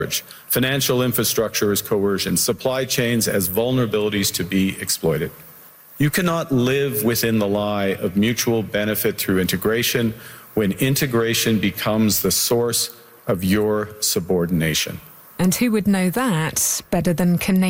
financial infrastructure as coercion, supply chains as vulnerabilities to be exploited. You cannot live within the lie of mutual benefit through integration when integration becomes the source of your subordination. And who would know that better than Canadian